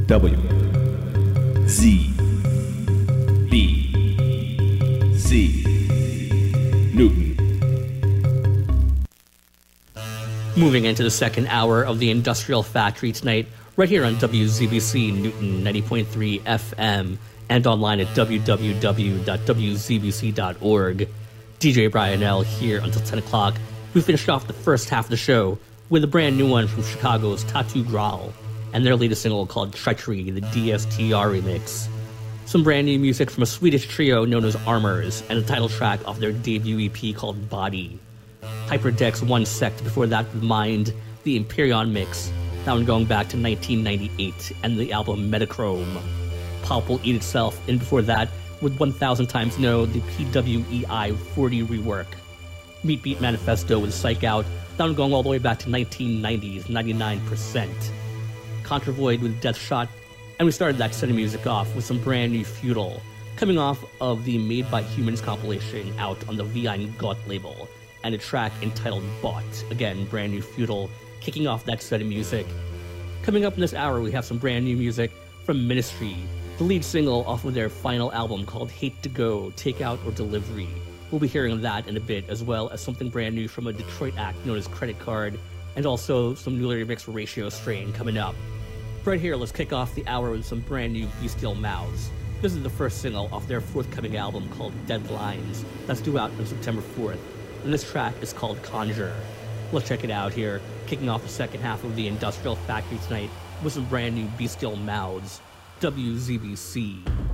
W Z B C Newton. Moving into the second hour of the Industrial Factory tonight, right here on WZBC Newton 90.3 FM and online at www.wzbc.org. DJ Brian L. here until 10 o'clock. We finished off the first half of the show with a brand new one from Chicago's Tattoo Growl and their latest single called Treachery, the DSTR remix. Some brand new music from a Swedish trio known as Armors and the title track off their debut EP called Body. Hyperdeck's One Sect before that with Mind, the Imperion mix, that one going back to 1998, and the album Metachrome. Pulp Will Eat Itself, and before that with 1000 Times No, the PWEI 40 rework. Meat Beat Manifesto with Psych Out, that one going all the way back to 1990's 99%. Contravoid with Death Shot, and we started that set of music off with some brand new Feudal, coming off of the Made by Humans compilation out on the Verein Gott label, and a track entitled Bought, again, brand new Feudal, kicking off that set of music. Coming up in this hour, we have some brand new music from Ministry, the lead single off of their final album called Hate to Go, Takeout or Delivery. We'll be hearing that in a bit, as well as something brand new from a Detroit act known as Credit Card, and also some newly remixed Ratio Strain coming up. Right here, let's kick off the hour with some brand new Bestial Mouths. This is the first single off their forthcoming album called Deadlines, that's due out on September 4th, and this track is called Conjure. Let's check it out here, kicking off the second half of the Industrial Factory tonight with some brand new Bestial Mouths, WZBC.